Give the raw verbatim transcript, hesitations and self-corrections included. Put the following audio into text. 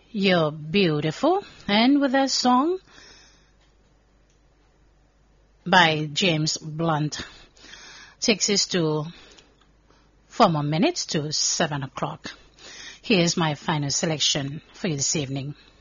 You're beautiful. And with that song by James Blunt, takes us to four more minutes to seven o'clock. Here's my final selection for you this evening.